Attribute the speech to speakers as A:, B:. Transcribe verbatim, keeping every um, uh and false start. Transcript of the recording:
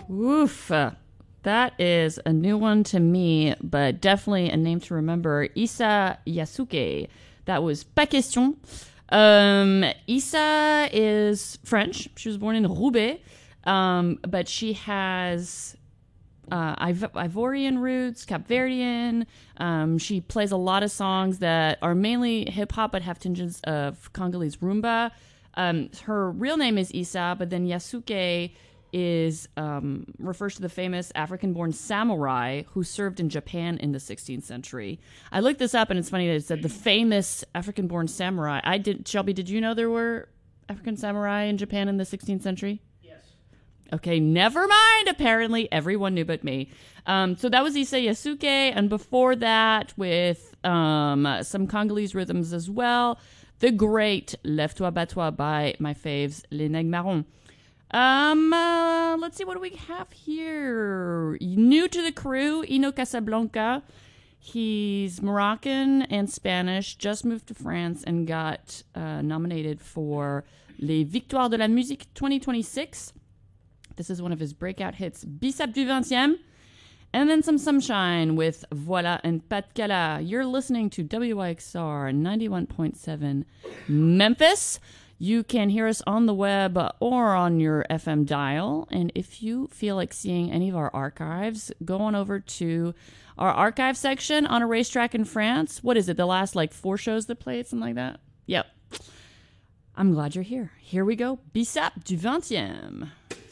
A: Oof. That is a new one to me, but definitely a name to remember. Issa Yasuke. That was Pas Question. Um, Issa is French. She was born in Roubaix, um, but she has uh, Iv- Ivorian roots, Cap Verdean. Um, she plays a lot of songs that are mainly hip-hop but have tinges of Congolese rumba. Um, her real name is Issa, but then Yasuke is um, refers to the famous African-born samurai who served in Japan in the sixteenth century. I looked this up, and it's funny that it said the famous African-born samurai. I did. Shelby, did you know there were African samurai in Japan in the sixteenth century?
B: Yes.
A: Okay, never mind. Apparently, everyone knew but me. Um, so that was Issa Yasuke, and before that, with um, some Congolese rhythms as well, the great Lève-toi, bat-toi by my faves, Les Nègres Marrons. Um, uh, let's see, what do we have here? New to the crew, Ino Casablanca. He's Moroccan and Spanish, just moved to France and got uh, nominated for Les Victoires de la Musique twenty twenty-six. This is one of his breakout hits, Bissap du vingtième. And then some sunshine with Voilà and Pas de Cala. You're listening to W Y X R ninety-one point seven Memphis. You can hear us on the web or on your F M dial. And if you feel like seeing any of our archives, go on over to our archive section on A Racetrack in France. What is it? The last like four shows that played, something like that? Yep. I'm glad you're here. Here we go. Bissap du vingtième.